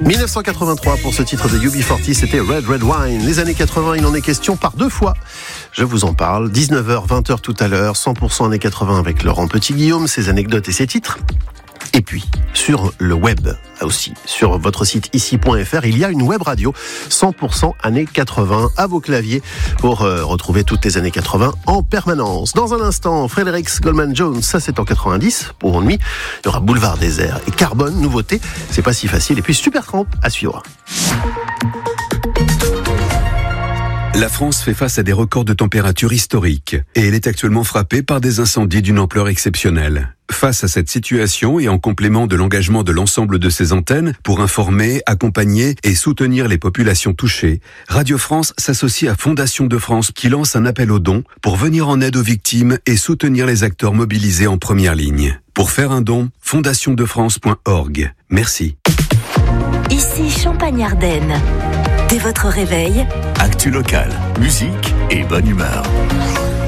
1983 pour ce titre de UB40, c'était Red Red Wine. Les années 80, il en est question par 2 fois. Je vous en parle. 19h, 20h tout à l'heure, 100% années 80 avec Laurent Petit-Guillaume, ses anecdotes et ses titres. Et puis, sur le web aussi, sur votre site ici.fr, il y a une web radio 100% années 80 à vos claviers pour retrouver toutes les années 80 en permanence. Dans un instant, Fredericks Goldman Jones, ça c'est en 90, pour nuit. Il y aura Boulevard Désert et Carbone, nouveauté, c'est pas si facile. Et puis Supertramp à suivre. La France fait face à des records de température historiques et elle est actuellement frappée par des incendies d'une ampleur exceptionnelle. Face à cette situation et en complément de l'engagement de l'ensemble de ses antennes pour informer, accompagner et soutenir les populations touchées, Radio France s'associe à Fondation de France qui lance un appel aux dons pour venir en aide aux victimes et soutenir les acteurs mobilisés en première ligne. Pour faire un don, fondationdefrance.org. Merci. Ici Champagne-Ardenne. Dès votre réveil, actu local, musique et bonne humeur.